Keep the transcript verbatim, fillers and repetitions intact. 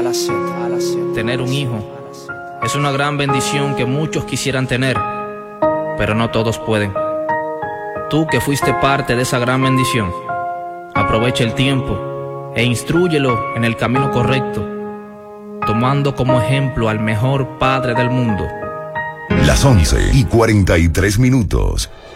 Tener un hijo es una gran bendición que muchos quisieran tener, pero no todos pueden. Tú que fuiste parte de esa gran bendición, aprovecha el tiempo e instrúyelo en el camino correcto, tomando como ejemplo al mejor padre del mundo. Las once y cuarenta y tres minutos.